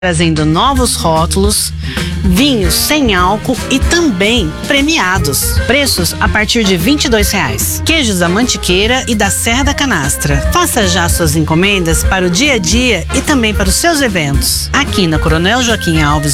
trazendo novos rótulos, vinhos sem álcool e também premiados. Preços a partir de R$ 22. Queijos da Mantiqueira e da Serra da Canastra. Faça já suas encomendas para o dia a dia e também para os seus eventos. Aqui na Coronel Joaquim Alves